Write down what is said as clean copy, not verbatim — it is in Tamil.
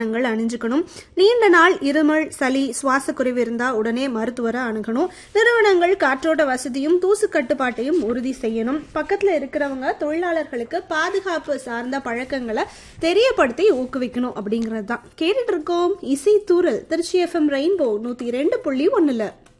அணிஞ்சுக்கணும். நீண்ட நாள் இருமல், சளி, சுவாச குறைவு இருந்தா உடனே மருத்துவரை அணுகணும். நிறுவனங்கள் காற்றோட்ட வசதியும் தூசு கட்டுப்பாட்டையும் உறுதி செய்யணும். பக்கத்துல இருக்கிறவங்க தொழிலாளர்களுக்கு பாதுகாப்பு சார்ந்த பழக்கங்களை தெரியப்படுத்தி ஊக்குவிக்கணும் அப்படிங்கறது தான். கேட்டுட்டு இருக்கோம் இசை தூரல் திருச்சி FM ரெயின்போ 102.1.